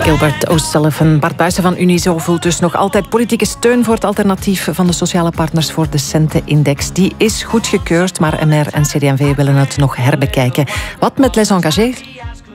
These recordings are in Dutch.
Gilbert O'Sullivan. Bart Buijsen van Unizo voelt dus nog altijd politieke steun voor het alternatief van de sociale partners voor de Centenindex. Die is goedgekeurd, maar MR en CD&V willen het nog herbekijken. Wat met les engagés?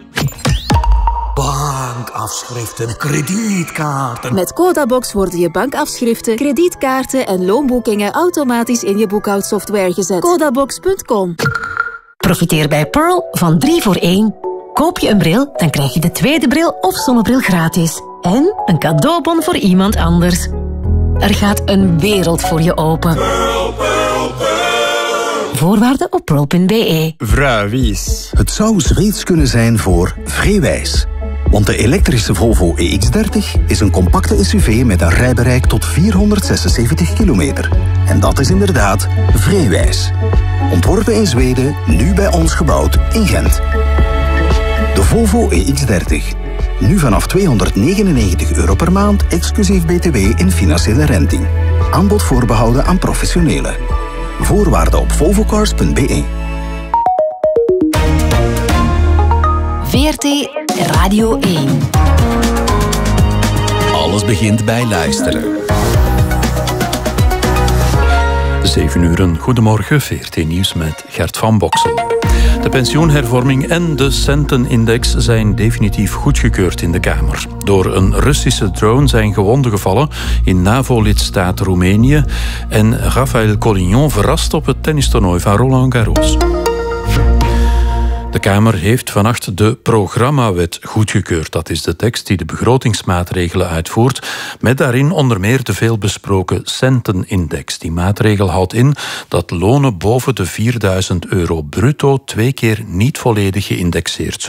Bankafschriften, kredietkaarten. Met Codabox worden je bankafschriften, kredietkaarten en loonboekingen automatisch in je boekhoudsoftware gezet. Codabox.com. Profiteer bij Pearl van 3 voor 1. Koop je een bril, dan krijg je de tweede bril of zonnebril gratis. En een cadeaubon voor iemand anders. Er gaat een wereld voor je open. Pearl, Pearl, Pearl. Voorwaarden op pearl.be. Vrouwies. Het zou Zweeds kunnen zijn voor Vreewijs. Want de elektrische Volvo EX30 is een compacte SUV met een rijbereik tot 476 kilometer. En dat is inderdaad Vreewijs. Ontworpen in Zweden, nu bij ons gebouwd in Gent. De Volvo EX30. Nu vanaf €299 per maand, exclusief BTW en financiële renting. Aanbod voorbehouden aan professionelen. Voorwaarden op volvocars.be. VRT Radio 1. Alles begint bij luisteren. 7 uur, goedemorgen, VRT Nieuws met Gert van Boksel. De pensioenhervorming en de Centenindex zijn definitief goedgekeurd in de Kamer. Door een Russische drone zijn gewonden gevallen in NAVO-lidstaat Roemenië en Raphaël Collignon verrast op het tennistoernooi van Roland Garros. De Kamer heeft vannacht de programmawet goedgekeurd. Dat is de tekst die de begrotingsmaatregelen uitvoert, met daarin onder meer de veelbesproken Centenindex. Die maatregel houdt in dat lonen boven de €4.000 bruto 2 keer niet volledig geïndexeerd